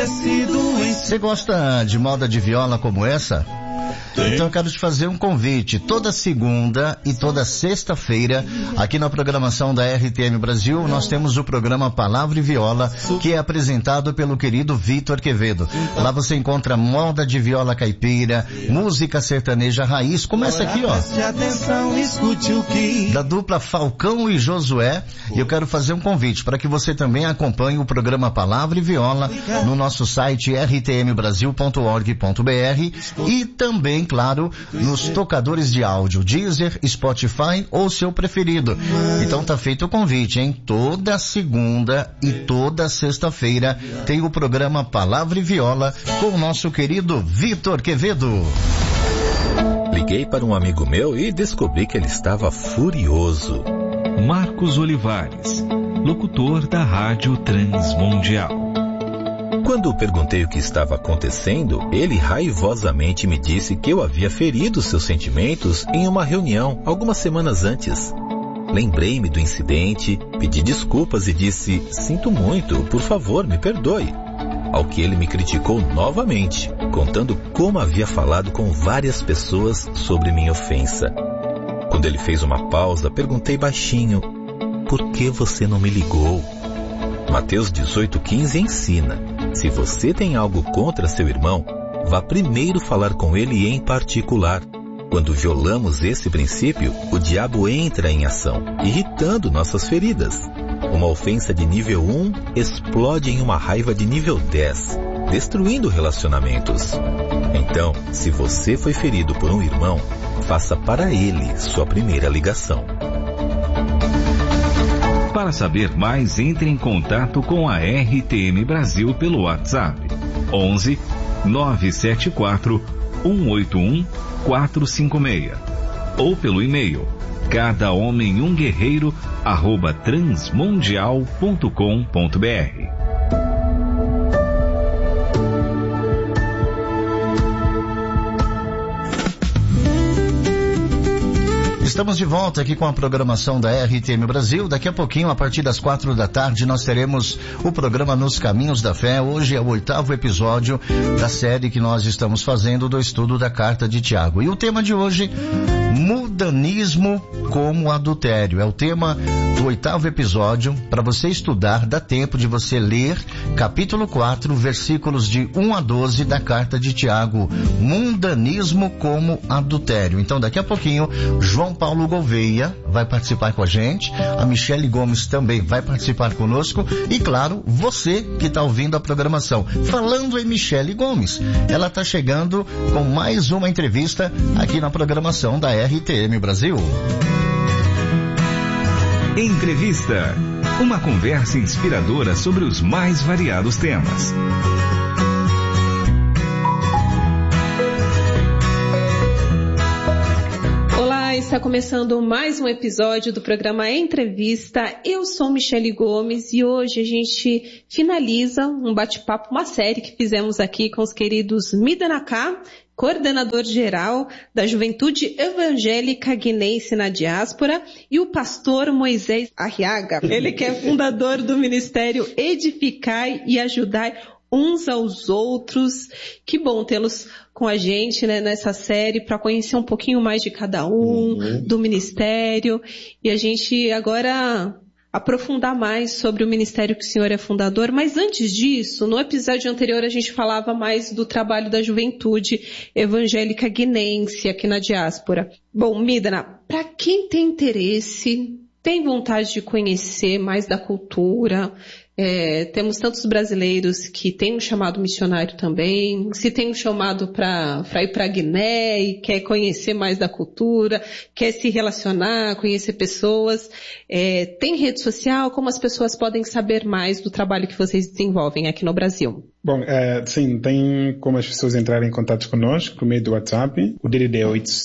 Você gosta de moda de viola como essa? Então eu quero te fazer um convite. Toda segunda e toda sexta-feira, aqui na programação da RTM Brasil, nós temos o programa Palavra e Viola, que é apresentado pelo querido Vitor Quevedo. Lá você encontra moda de viola caipira, música sertaneja raiz. Começa aqui, ó, da dupla Falcão e Josué. E eu quero fazer um convite para que você também acompanhe o programa Palavra e Viola no nosso site rtmbrasil.org.br e também, claro, nos tocadores de áudio, Deezer, Spotify ou seu preferido. Então tá feito o convite, hein? Toda segunda e toda sexta-feira tem o programa Palavra e Viola com o nosso querido Vitor Quevedo. Liguei para um amigo meu e descobri que ele estava furioso. Marcos Olivares, locutor da Rádio Transmundial. Quando perguntei o que estava acontecendo, ele raivosamente me disse que eu havia ferido seus sentimentos em uma reunião algumas semanas antes. Lembrei-me do incidente, pedi desculpas e disse: "Sinto muito, por favor, me perdoe." Ao que ele me criticou novamente, contando como havia falado com várias pessoas sobre minha ofensa. Quando ele fez uma pausa, perguntei baixinho: "Por que você não me ligou?" Mateus 18:15 ensina: se você tem algo contra seu irmão, vá primeiro falar com ele em particular. Quando violamos esse princípio, o diabo entra em ação, irritando nossas feridas. Uma ofensa de nível 1 explode em uma raiva de nível 10, destruindo relacionamentos. Então, se você foi ferido por um irmão, faça para ele sua primeira ligação. Para saber mais, entre em contato com a RTM Brasil pelo WhatsApp 11 974 181 456 ou pelo e-mail cadahomenumguerreiro@transmundial.com.br. Estamos de volta aqui com a programação da RTM Brasil. Daqui a pouquinho, a partir das 4 da tarde, nós teremos o programa Nos Caminhos da Fé. Hoje é o 8º episódio da série que nós estamos fazendo do estudo da Carta de Tiago. E o tema de hoje, mundanismo como adultério. É o tema do 8º episódio. Para você estudar, dá tempo de você ler capítulo 4, versículos de 1 a 12 da Carta de Tiago. Mundanismo como adultério. Então, daqui a pouquinho, João Paulo Gouveia vai participar com a gente, a Michele Gomes também vai participar conosco e, claro, você que está ouvindo a programação. Falando em Michele Gomes, ela está chegando com mais uma entrevista aqui na programação da RTM Brasil. Entrevista. Uma conversa inspiradora sobre os mais variados temas. Está começando mais um episódio do programa Entrevista. Eu sou Michele Gomes e hoje a gente finaliza um bate-papo, uma série que fizemos aqui com os queridos Midanaká, coordenador geral da Juventude Evangélica Guinense na Diáspora, e o pastor Moisés Arriaga, ele que é fundador do Ministério Edificai e Ajudai uns aos outros. Que bom tê-los com a gente, né, nessa série, para conhecer um pouquinho mais de cada um, do ministério, e a gente agora aprofundar mais sobre o ministério que o senhor é fundador. Mas antes disso, no episódio anterior a gente falava mais do trabalho da Juventude Evangélica Guinense aqui na diáspora. Bom, Midana, para quem tem interesse, tem vontade de conhecer mais da cultura, temos tantos brasileiros que têm um chamado missionário também, se tem um chamado para ir para Guiné e quer conhecer mais da cultura, quer se relacionar, conhecer pessoas, tem rede social, como as pessoas podem saber mais do trabalho que vocês desenvolvem aqui no Brasil? Bom, sim, tem como as pessoas entrarem em contato conosco por meio do WhatsApp. O DDD é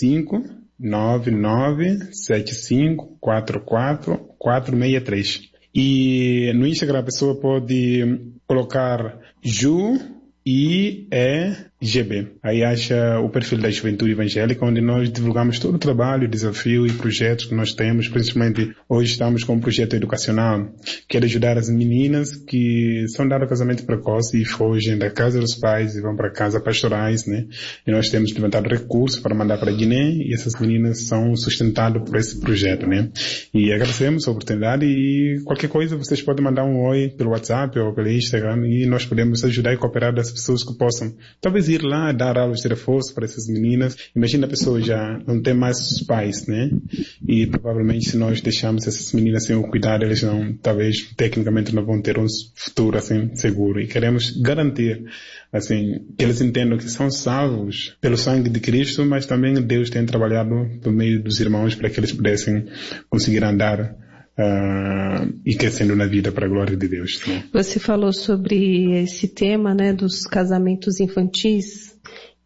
85-997544-463. E no Instagram a pessoa pode colocar GB. Aí acha o perfil da Juventude Evangélica, onde nós divulgamos todo o trabalho, desafio e projetos que nós temos. Principalmente hoje estamos com um projeto educacional que é ajudar as meninas que são dadas a casamento precoce e fogem da casa dos pais e vão para casa pastorais, né? E nós temos levantado recursos para mandar para a Guiné e essas meninas são sustentadas por esse projeto, né? E agradecemos a oportunidade e qualquer coisa vocês podem mandar um oi pelo WhatsApp ou pelo Instagram e nós podemos ajudar e cooperar das pessoas que possam talvez ir lá dar aulas de reforço para essas meninas. Imagina a pessoa já não tem mais os pais, né? E provavelmente se nós deixarmos essas meninas sem o cuidado, elas não, talvez tecnicamente não vão ter um futuro assim seguro. E queremos garantir assim, que eles entendam que são salvos pelo sangue de Cristo, mas também Deus tem trabalhado por meio dos irmãos para que eles pudessem conseguir andar e crescendo na vida para a glória de Deus. Né? Você falou sobre esse tema, né, dos casamentos infantis,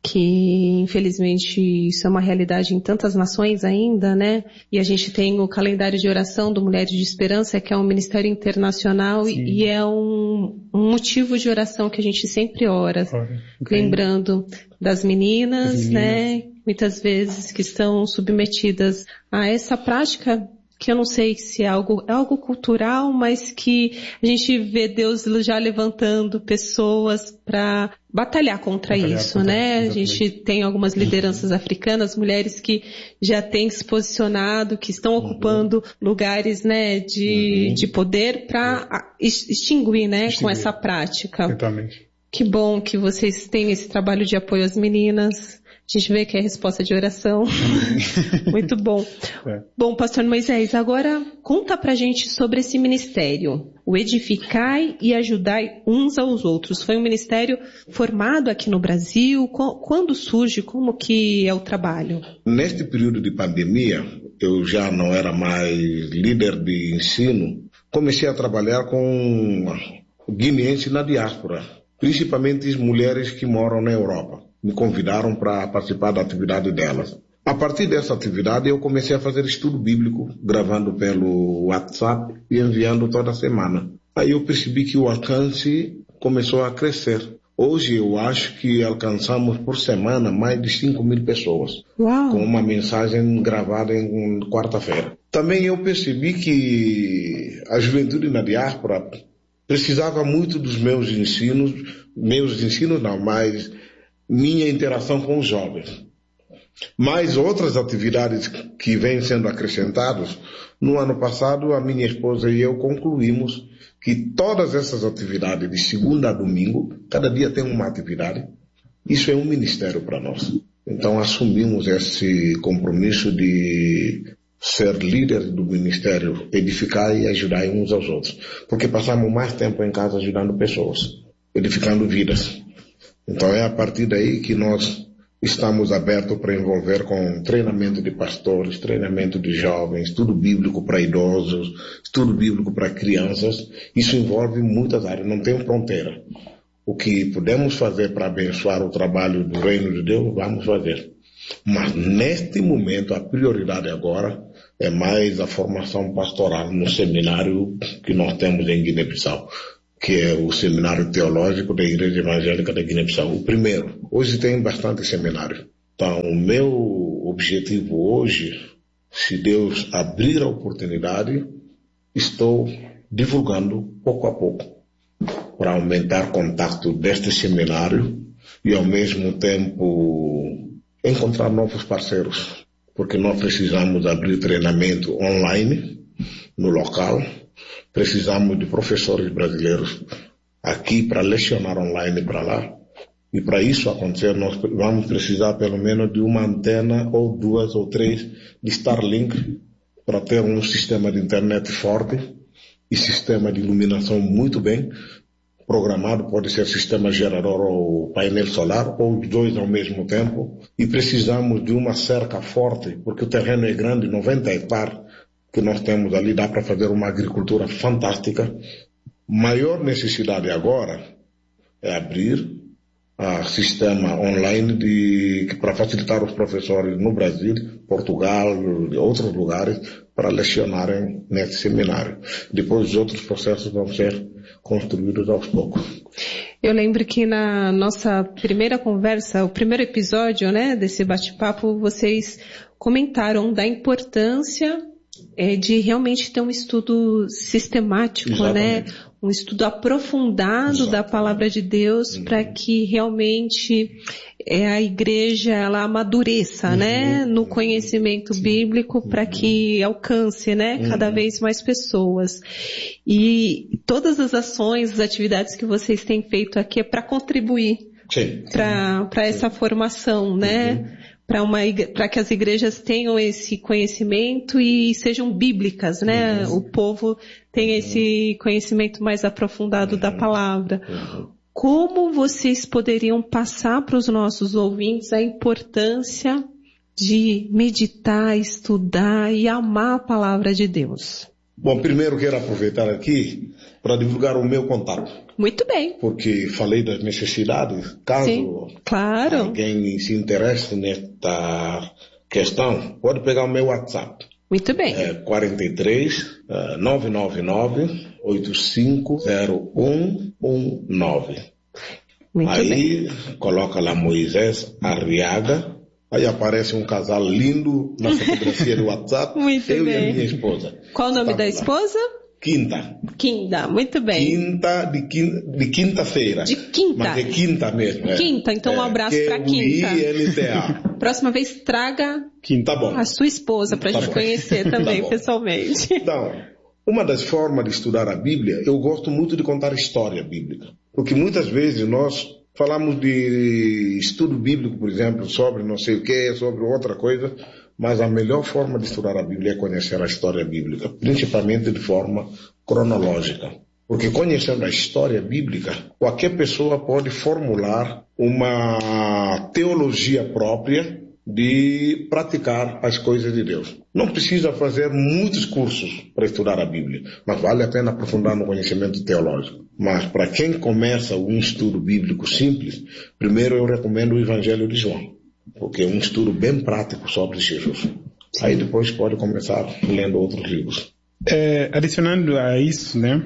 que infelizmente isso é uma realidade em tantas nações ainda, né? E a gente tem o calendário de oração do Mulheres de Esperança, que é um ministério internacional e é um motivo de oração que a gente sempre ora. Okay. Lembrando das meninas, né? Muitas vezes que estão submetidas a essa prática que eu não sei se é algo cultural, mas que a gente vê Deus já levantando pessoas para batalhar contra isso, né? Exatamente. A gente tem algumas lideranças africanas, mulheres que já têm se posicionado, que estão ocupando lugares, né, de poder para extinguir, né, com essa prática. Exatamente. Que bom que vocês têm esse trabalho de apoio às meninas. A gente vê que é resposta de oração. Muito bom. Bom, pastor Moisés, agora conta pra gente sobre esse ministério. O Edificai e Ajudai uns aos outros. Foi um ministério formado aqui no Brasil? Quando surge? Como que é o trabalho? Neste período de pandemia, eu já não era mais líder de ensino. Comecei a trabalhar com guineenses na diáspora, principalmente as mulheres que moram na Europa. Me convidaram para participar da atividade delas. A partir dessa atividade, eu comecei a fazer estudo bíblico, gravando pelo WhatsApp e enviando toda semana. Aí eu percebi que o alcance começou a crescer. Hoje eu acho que alcançamos por semana mais de 5.000 pessoas. Uau. Com uma mensagem gravada em quarta-feira. Também eu percebi que a juventude na diáspora precisava muito dos meus ensinos não, mas minha interação com os jovens. Mas outras atividades que vêm sendo acrescentadas, no ano passado a minha esposa e eu concluímos que todas essas atividades de segunda a domingo, cada dia tem uma atividade, isso é um ministério para nós. Então assumimos esse compromisso de ser líder do ministério, edificar e ajudar uns aos outros. Porque passamos mais tempo em casa ajudando pessoas, edificando vidas. Então é a partir daí que nós estamos abertos para envolver com treinamento de pastores, treinamento de jovens, estudo bíblico para idosos, estudo bíblico para crianças. Isso envolve muitas áreas, não tem fronteira. O que podemos fazer para abençoar o trabalho do reino de Deus, vamos fazer. Mas neste momento a prioridade agora é mais a formação pastoral no seminário que nós temos em Guiné-Bissau, que é o Seminário Teológico da Igreja Evangélica da Guiné-Bissau. O primeiro. Hoje tem bastante seminário. Então, o meu objetivo hoje, se Deus abrir a oportunidade, estou divulgando pouco a pouco para aumentar contato deste seminário e, ao mesmo tempo, encontrar novos parceiros. Porque nós precisamos abrir treinamento online no local. Precisamos de professores brasileiros aqui para lecionar online para lá. E para isso acontecer, nós vamos precisar pelo menos de uma antena ou 2 ou 3 de Starlink para ter um sistema de internet forte e sistema de iluminação muito bem programado. Pode ser sistema gerador ou painel solar, ou os dois ao mesmo tempo. E precisamos de uma cerca forte, porque o terreno é grande, 90 hectares. Que nós temos ali, dá para fazer uma agricultura fantástica. Maior necessidade agora é abrir a sistema online para facilitar os professores no Brasil, Portugal e outros lugares para lecionarem nesse seminário. Depois os outros processos vão ser construídos aos poucos. Eu lembro que na nossa primeira conversa, o primeiro episódio, né, desse bate-papo, vocês comentaram da importância de realmente ter um estudo sistemático, exatamente, né? Um estudo aprofundado, exatamente, da palavra de Deus, para que realmente a igreja ela amadureça, né, no conhecimento bíblico, para que alcance, né, cada vez mais pessoas. E todas as ações, as atividades que vocês têm feito aqui é para contribuir para essa formação, né? Para que as igrejas tenham esse conhecimento e sejam bíblicas, né? O povo tenha esse conhecimento mais aprofundado da palavra. Como vocês poderiam passar para os nossos ouvintes a importância de meditar, estudar e amar a palavra de Deus? Bom, primeiro quero aproveitar aqui para divulgar o meu contato. Muito bem. Porque falei das necessidades. Caso claro, alguém se interesse nesta questão, pode pegar o meu WhatsApp. Muito bem. 43 999 850119. Aí coloca lá Moisés Arriaga. Aí aparece um casal lindo na fotografia do WhatsApp. Muito eu bem. E a minha esposa. Qual o nome da esposa? Quinta, muito bem. Quinta de quinta-feira. De quinta. Mas é quinta mesmo. Quinta, então um abraço para Quinta. Próxima vez traga a sua esposa para a gente conhecer também pessoalmente. Então, uma das formas de estudar a Bíblia, eu gosto muito de contar história bíblica. Porque muitas vezes nós falamos de estudo bíblico, por exemplo, sobre não sei o que, sobre outra coisa, mas a melhor forma de estudar a Bíblia é conhecer a história bíblica, principalmente de forma cronológica. Porque conhecendo a história bíblica, qualquer pessoa pode formular uma teologia própria de praticar as coisas de Deus. Não precisa fazer muitos cursos para estudar a Bíblia, mas vale a pena aprofundar no conhecimento teológico. Mas para quem começa um estudo bíblico simples, primeiro eu recomendo o Evangelho de João, porque é um estudo bem prático sobre Jesus. Aí depois pode começar lendo outros livros. Adicionando a isso, né?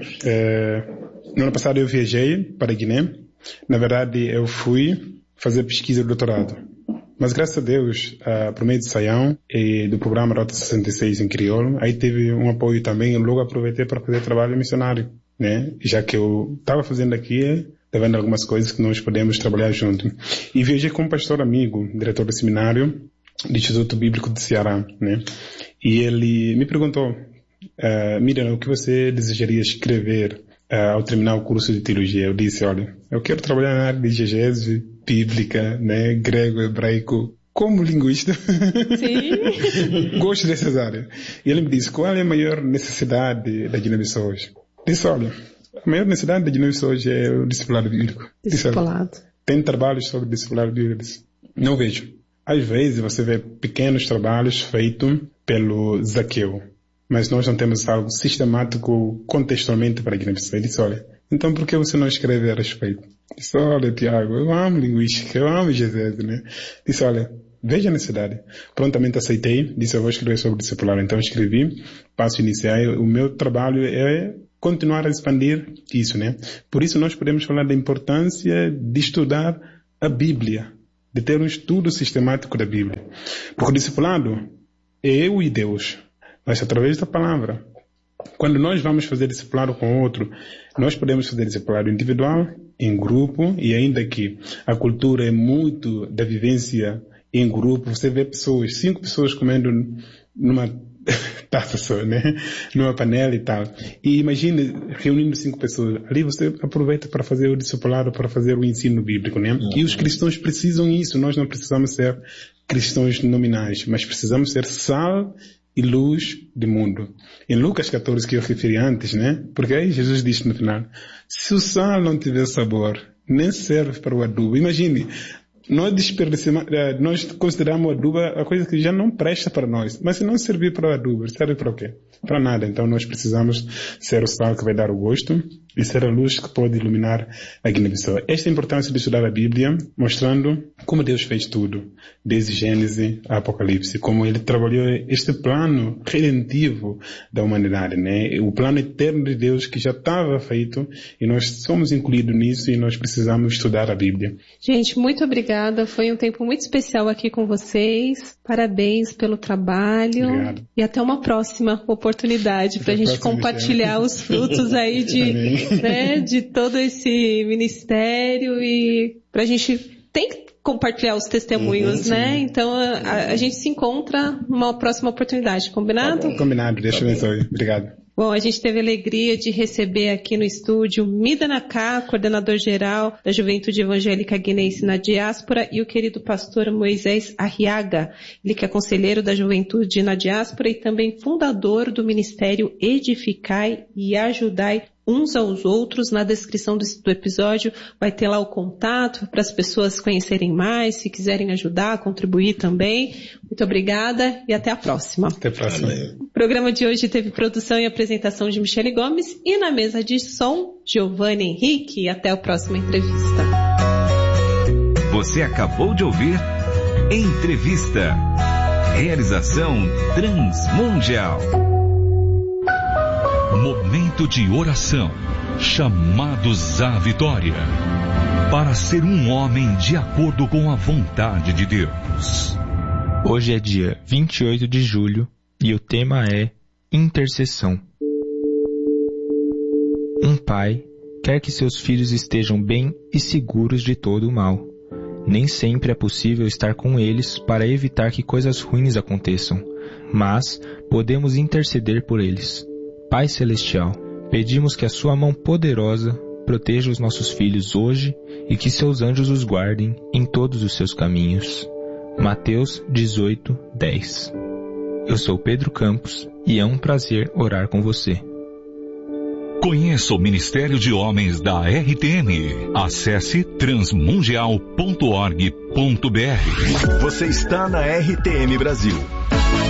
No ano passado eu viajei para a Guiné. Na verdade, eu fui fazer pesquisa de doutorado. Mas graças a Deus, por meio de Saião e do programa Rota 66 em crioulo, aí teve um apoio também. Eu logo aproveitei para fazer trabalho missionário, né? Já que eu estava fazendo aqui, vendo algumas coisas que nós podemos trabalhar junto. E viajei com um pastor amigo, diretor do seminário do Instituto Bíblico de Ceará, né? E ele me perguntou, Miriam, o que você desejaria escrever ao terminar o curso de teologia? Eu disse, olha, eu quero trabalhar na área de exegese bíblica, né? Grego, hebraico, como linguista. Sim. Gosto dessas áreas. E ele me disse, qual é a maior necessidade da Guiné-Bissau hoje? Disse, olha, a maior necessidade da Guiné-Bissau hoje é o discipulado bíblico. Discipulado. Tem trabalhos sobre discipulado bíblico? Não vejo. Às vezes você vê pequenos trabalhos feitos pelo Zaqueu, mas nós não temos algo sistemático contextualmente para a Guiné-Bissau. Ele disse, olha, então por que você não escreve a respeito? Disse, olha, Tiago, eu amo linguística, eu amo Jesus, né? Disse, olha, veja a necessidade. Prontamente aceitei, disse, eu vou escrever sobre discipulado. Então escrevi, passo inicial, o meu trabalho é continuar a expandir isso, né? Por isso nós podemos falar da importância de estudar a Bíblia, de ter um estudo sistemático da Bíblia. Porque o discipulado é eu e Deus, mas através da palavra. Quando nós vamos fazer discipulado com outro, nós podemos fazer discipulado individual, em grupo, e ainda que a cultura é muito da vivência em grupo, você vê pessoas, 5 pessoas comendo numa taça só, né? Numa panela e tal. E imagine reunindo 5 pessoas. Ali você aproveita para fazer o discipulado, para fazer o ensino bíblico, né? E os cristãos precisam isso. Nós não precisamos ser cristãos nominais, mas precisamos ser sal e luz do mundo. Em Lucas 14, que eu referi antes, né? Porque aí Jesus diz no final, se o sal não tiver sabor, nem serve para o adubo. Imagine, nós consideramos o adubo a coisa que já não presta para nós. Mas se não servir para o adubo, serve para o quê? Para nada. Então nós precisamos ser o sal que vai dar o gosto e ser a luz que pode iluminar a Guiné-Bissau. Esta é a importância de estudar a Bíblia, mostrando como Deus fez tudo, desde Gênesis a Apocalipse, como Ele trabalhou este plano redentivo da humanidade, né? O plano eterno de Deus que já estava feito e nós somos incluídos nisso e nós precisamos estudar a Bíblia. Gente, muito obrigada. Foi um tempo muito especial aqui com vocês. Parabéns pelo trabalho. Obrigado. E até uma próxima oportunidade para a gente compartilhar os frutos aí de todo esse ministério e para a gente tem que compartilhar os testemunhos, né? Então a gente se encontra numa próxima oportunidade, combinado? Tá combinado, Deus te abençoe. Obrigado. Bom, a gente teve a alegria de receber aqui no estúdio Mida Naká, coordenador-geral da Juventude Evangélica Guinense na Diáspora, e o querido pastor Moisés Arriaga, ele que é conselheiro da Juventude na Diáspora e também fundador do Ministério Edificai e Ajudai uns aos outros. Na descrição do episódio vai ter lá o contato para as pessoas conhecerem mais, se quiserem ajudar, contribuir também. Muito obrigada e até a próxima. Até a próxima. O programa de hoje teve produção e apresentação de Michele Gomes e na mesa de som, Giovanni Henrique. Até a próxima entrevista. Você acabou de ouvir Entrevista. Realização Transmundial. Momento de oração. Chamados à vitória. Para ser um homem de acordo com a vontade de Deus. Hoje é dia 28 de julho e o tema é intercessão. Um pai quer que seus filhos estejam bem e seguros de todo o mal. Nem sempre é possível estar com eles para evitar que coisas ruins aconteçam, mas podemos interceder por eles. Pai Celestial, pedimos que a sua mão poderosa proteja os nossos filhos hoje e que seus anjos os guardem em todos os seus caminhos. Mateus 18:10. Eu sou Pedro Campos e é um prazer orar com você. Conheça o Ministério de Homens da RTM. Acesse transmundial.org.br. Você está na RTM Brasil.